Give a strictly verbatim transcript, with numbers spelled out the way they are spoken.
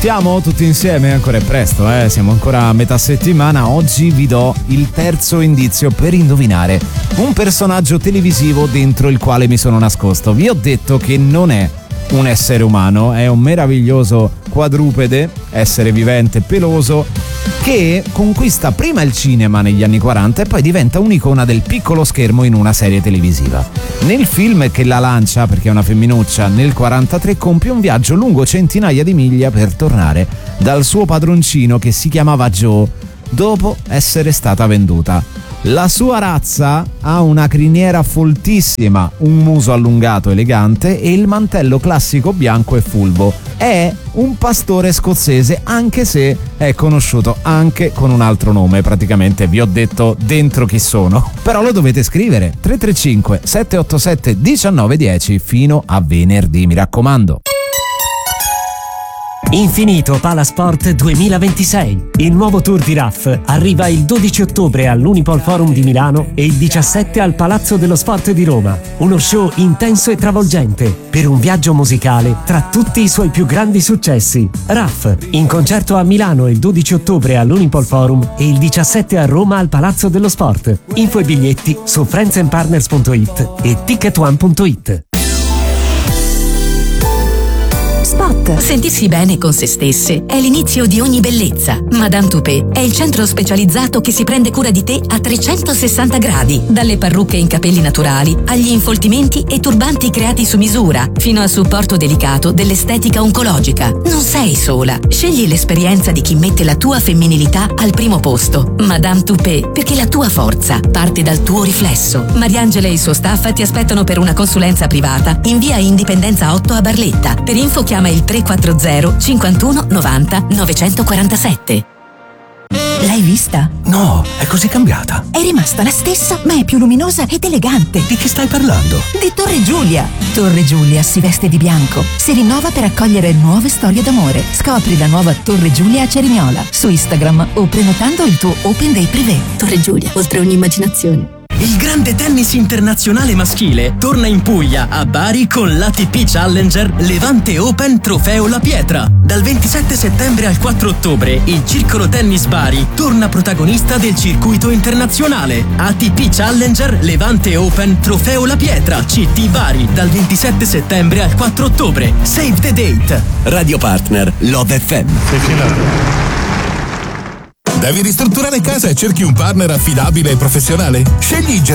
Siamo tutti insieme, ancora è presto, eh? Siamo ancora a metà settimana. Oggi vi do il terzo indizio per indovinare un personaggio televisivo dentro il quale mi sono nascosto. Vi ho detto che non è un essere umano, è un meraviglioso quadrupede, essere vivente peloso, che conquista prima il cinema negli anni quaranta e poi diventa un'icona del piccolo schermo in una serie televisiva. Nel film che la lancia, perché è una femminuccia, nel quarantatré compie un viaggio lungo centinaia di miglia per tornare dal suo padroncino che si chiamava Joe dopo essere stata venduta. La sua razza ha una criniera foltissima, un muso allungato elegante e il mantello classico bianco e fulvo. È un pastore scozzese, anche se è conosciuto anche con un altro nome. Praticamente vi ho detto dentro chi sono, però lo dovete scrivere. Tre tre cinque sette otto sette uno nove uno zero fino a venerdì, mi raccomando. Infinito Palasport duemilaventisei. Il nuovo tour di R A F arriva il dodici ottobre all'Unipol Forum di Milano e il diciassette al Palazzo dello Sport di Roma. Uno show intenso e travolgente per un viaggio musicale tra tutti i suoi più grandi successi. R A F in concerto a Milano il dodici ottobre all'Unipol Forum e il diciassette a Roma al Palazzo dello Sport. Info e biglietti su friends and partners punto it e ticket one punto it. Spot. Sentirsi bene con se stesse è l'inizio di ogni bellezza. Madame Toupet è il centro specializzato che si prende cura di te a trecentosessanta gradi. Dalle parrucche in capelli naturali agli infoltimenti e turbanti creati su misura, fino al supporto delicato dell'estetica oncologica. Non sei sola. Scegli l'esperienza di chi mette la tua femminilità al primo posto. Madame Toupet, perché la tua forza parte dal tuo riflesso. Mariangela e il suo staff ti aspettano per una consulenza privata in via Indipendenza otto a Barletta. Per info chiama il tre quattro zero cinquantuno novanta novecentoquarantasette. L'hai vista? No, è così cambiata. È rimasta la stessa, ma è più luminosa ed elegante. Di chi stai parlando? Di Torre Giulia. Torre Giulia si veste di bianco, si rinnova per accogliere nuove storie d'amore. Scopri la nuova Torre Giulia a Cerignola su Instagram o prenotando il tuo Open Day Privé. Torre Giulia, oltre ogni immaginazione. Il grande tennis internazionale maschile torna in Puglia, a Bari, con l'A T P Challenger Levante Open Trofeo La Pietra. Dal ventisette settembre al quattro ottobre, il Circolo Tennis Bari torna protagonista del circuito internazionale. A T P Challenger Levante Open Trofeo La Pietra, C T Bari, dal ventisette settembre al quattro ottobre. Save the date. Radio partner Love F M. Devi ristrutturare casa e cerchi un partner affidabile e professionale? Scegli